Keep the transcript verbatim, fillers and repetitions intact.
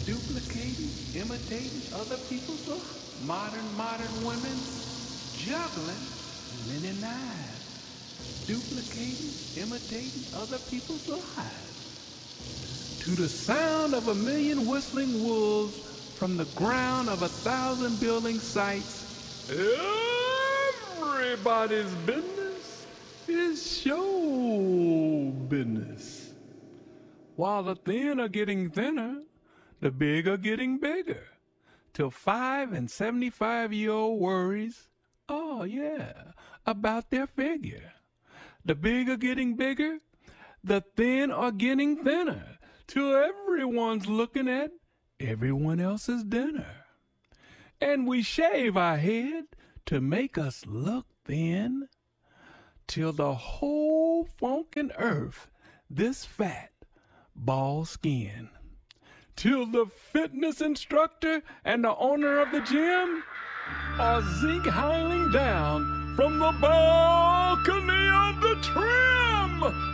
duplicating, imitating other people's lives. Modern, modern women juggling many knives, duplicating, imitating other people's lives. To the sound of a million whistling wolves from the ground of a thousand building sites, everybody's business is show business. While the thin are getting thinner, the big are getting bigger. Till five and seventy-five-year-old worries, oh yeah, about their figure. The big are getting bigger, the thin are getting thinner, till everyone's looking at everyone else's dinner. And we shave our head to make us look thin, till the whole funkin' earth this fat, bald skin. Till the fitness instructor and the owner of the gym are zinc heiling down from the balcony of the trim.